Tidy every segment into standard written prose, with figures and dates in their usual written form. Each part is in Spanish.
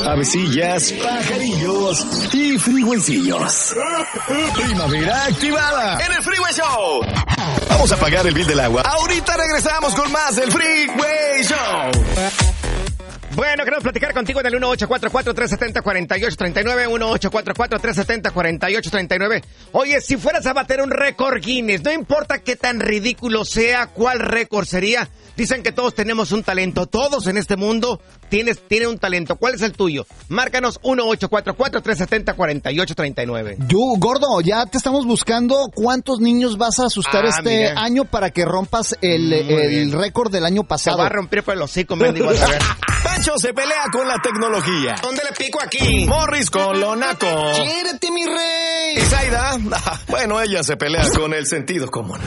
avecillas, pajarillos y freewaycillos. Primavera activada en el Freeway Show. Vamos a pagar el bill del agua. Ahorita regresamos con más del Freeway Show. Bueno, queremos platicar contigo en el 1844-370-4839, 1844-370-4839. Oye, si fueras a bater un récord Guinness, no importa qué tan ridículo sea, ¿cuál récord sería? Dicen que todos tenemos un talento, todos en este mundo tienen un talento. ¿Cuál es el tuyo? Márcanos 1844-370-4839. Gordo, ya te estamos buscando. ¿Cuántos niños vas a asustar año para que rompas el récord del año pasado? Se va a romper por el hocico, mendigo. Pancho se pelea con la tecnología. ¿Dónde le pico aquí? Morris con lo naco. ¡Quiérete, mi rey! Y Zaida, bueno, ella se pelea con el sentido común.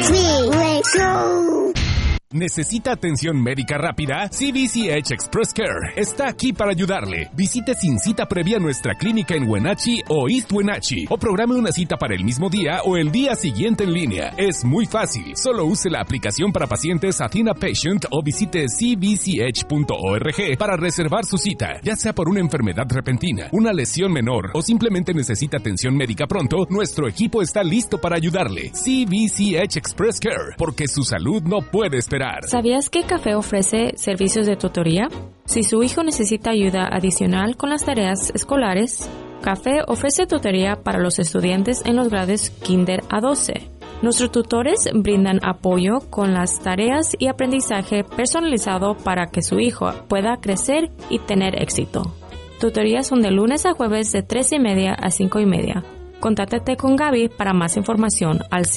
¿Necesita atención médica rápida? CVCH Express Care está aquí para ayudarle. Visite sin cita previa nuestra clínica en Wenatchee o East Wenatchee o programe una cita para el mismo día o el día siguiente en línea. Es muy fácil. Solo use la aplicación para pacientes Athena Patient o visite cvch.org para reservar su cita. Ya sea por una enfermedad repentina, una lesión menor o simplemente necesita atención médica pronto, nuestro equipo está listo para ayudarle. CVCH Express Care, porque su salud no puede esperar. ¿Sabías que Café ofrece servicios de tutoría? Si su hijo necesita ayuda adicional con las tareas escolares, Café ofrece tutoría para los estudiantes en los grados Kinder a 12. Nuestros tutores brindan apoyo con las tareas y aprendizaje personalizado para que su hijo pueda crecer y tener éxito. Tutorías son de lunes a jueves de 3:30 a 5:30. Contáctate con Gaby para más información al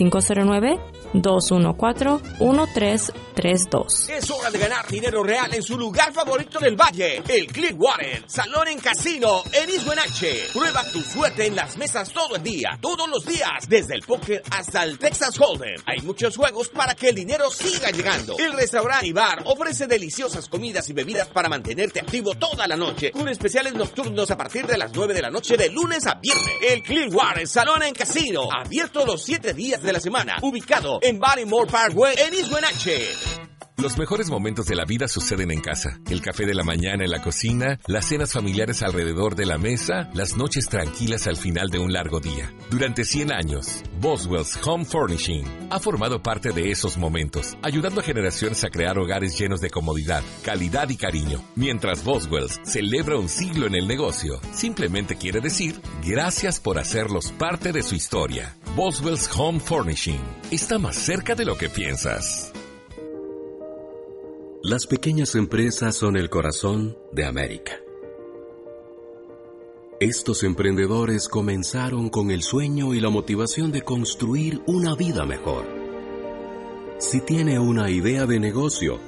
509-214-1332. Es hora de ganar dinero real en su lugar favorito del valle, el Clearwater Salón en Casino en East Wenatchee. Prueba tu suerte en las mesas todo el día, todos los días, desde el póker hasta el Texas Hold'em. Hay muchos juegos para que el dinero siga llegando. El restaurante y bar ofrece deliciosas comidas y bebidas para mantenerte activo toda la noche, con especiales nocturnos a partir de las 9 de la noche de lunes a viernes. El Clearwater Salón en Casino, abierto los 7 días de la semana, ubicado en Baltimore Parkway en East Wenatchee. Los mejores momentos de la vida suceden en casa. El café de la mañana en la cocina, las cenas familiares alrededor de la mesa, las noches tranquilas al final de un largo día. Durante 100 años, Boswell's Home Furnishing ha formado parte de esos momentos, ayudando a generaciones a crear hogares llenos de comodidad, calidad y cariño. Mientras Boswell's celebra un siglo en el negocio, simplemente quiere decir gracias por hacerlos parte de su historia. Boswell's Home Furnishing está más cerca de lo que piensas. Las pequeñas empresas son el corazón de América. Estos emprendedores comenzaron con el sueño y la motivación de construir una vida mejor. Si tiene una idea de negocio,